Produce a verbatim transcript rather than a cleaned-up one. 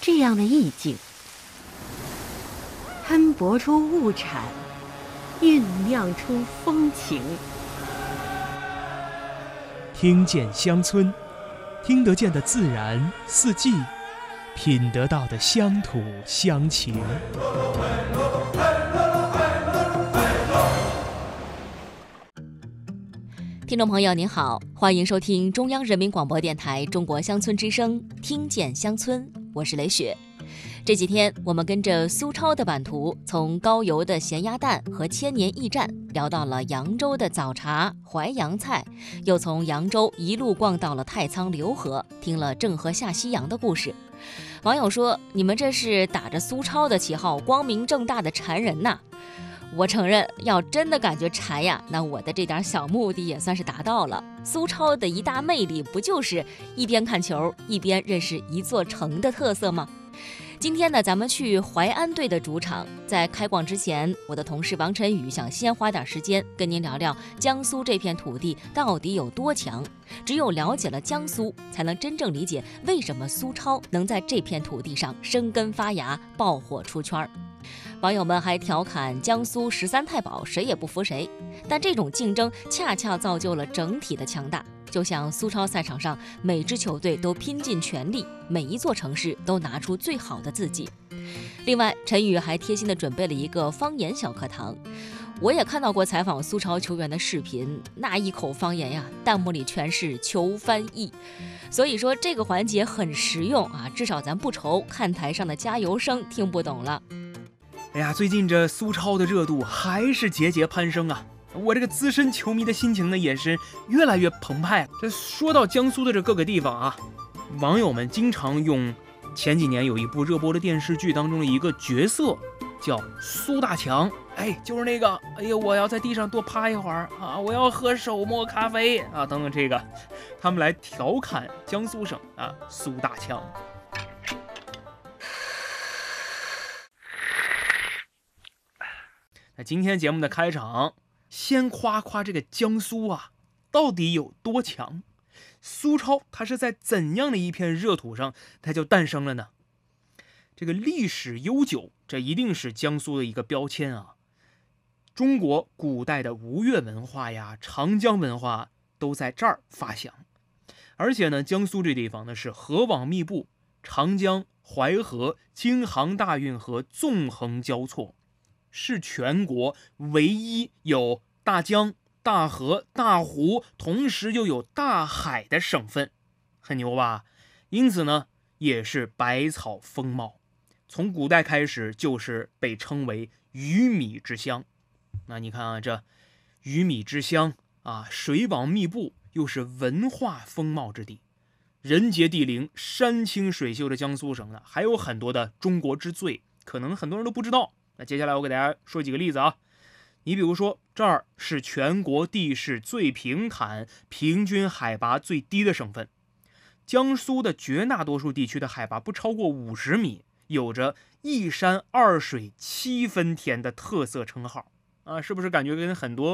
这样的意境，摊薄出物产，酝酿出风情。 听见乡村，听得见的自然四季，品得到的乡土乡情。 听众朋友您好，欢迎收听中央人民广播电台中国乡村之声，听见乡村，我是雷雪。这几天我们跟着苏超的版图，从高邮的咸鸭蛋和千年驿站聊到了扬州的早茶、淮扬菜，又从扬州一路逛到了太仓浏河，听了郑和下西洋的故事。网友说，你们这是打着苏超的旗号，光明正大的馋人呐。我承认，要真的感觉馋呀，那我的这点小目的也算是达到了。苏超的一大魅力，不就是一边看球，一边认识一座城的特色吗？今天呢，咱们去淮安队的主场。在开逛之前，我的同事王晨宇想先花点时间跟您聊聊江苏这片土地到底有多强。只有了解了江苏，才能真正理解为什么苏超能在这片土地上生根发芽，爆火出圈。网友们还调侃江苏十三太保谁也不服谁，但这种竞争恰恰造就了整体的强大。就像苏超赛场上，每支球队都拼尽全力，每一座城市都拿出最好的自己。另外，陈宇还贴心地准备了一个方言小课堂。我也看到过采访苏超球员的视频，那一口方言呀，弹幕里全是求翻译。所以说这个环节很实用啊，至少咱不愁看台上的加油声听不懂了。 哎呀，最近这苏超的热度还是节节攀升啊！我这个资深球迷的心情呢，也是越来越澎湃。这说到江苏的这各个地方啊，网友们经常用前几年有一部热播的电视剧当中的一个角色叫苏大强，哎，就是那个，哎呀，我要在地上多趴一会儿啊，我要喝手磨咖啡啊，等等，这个他们来调侃江苏省啊苏大强。那今天节目的开场，先夸夸这个江苏啊，到底有多强？苏超它是在怎样的一片热土上，它就诞生了呢？这个历史悠久，这一定是江苏的一个标签啊。中国古代的吴越文化呀、长江文化都在这儿发祥。而且呢，江苏这地方呢是河网密布，长江、淮河、京杭大运河纵横交错。是全国唯一有大江、大河、大湖，同时又有大海的省份，很牛吧？因此呢，也是百草丰茂，从古代开始就是被称为鱼米之乡。那你看啊，这鱼米之乡啊，水网密布，又是文化丰茂之地，人杰地灵、山清水秀的江苏省呢，还有很多的中国之最，可能很多人都不知道。那接下来我给大家说几个例子啊，你比如说，这儿是全国地势最平坦、平均海拔最低的省份。江苏的绝大多数地区的海拔不超过五十米，有着一山二水七分田的特色称号啊，是不是感觉跟很多